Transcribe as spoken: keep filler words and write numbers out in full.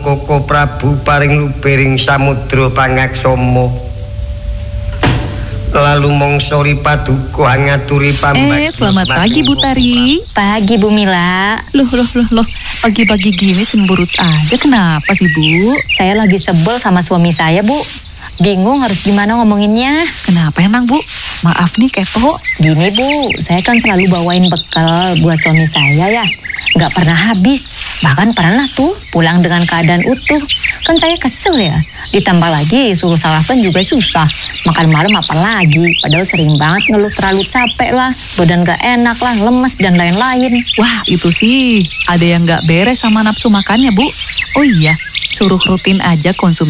Koko Prabu paring lubering samudra pangaksama. Lalu mongsori paduka ngaturi pambagi. Eh, selamat pagi Bu Tari. Pagi Bu Mila. Loh, loh, loh, loh. Pagi-pagi gini cemberut aja. Kenapa sih Bu? Saya lagi sebel sama suami saya Bu. Bingung harus gimana ngomonginnya. Kenapa emang Bu? Maaf nih kepo. Gini Bu, saya kan selalu bawain bekal buat suami saya ya. Nggak pernah habis. Bahkan pernah tuh pulang dengan keadaan utuh. Kan saya kesel ya. Ditambah lagi suruh sarapan juga susah. Makan malam apa lagi. Padahal sering banget ngeluh terlalu capek lah. Badan gak enak lah, lemes dan lain-lain. Wah itu sih ada yang gak beres sama nafsu makannya Bu. Oh iya, suruh rutin aja konsumsi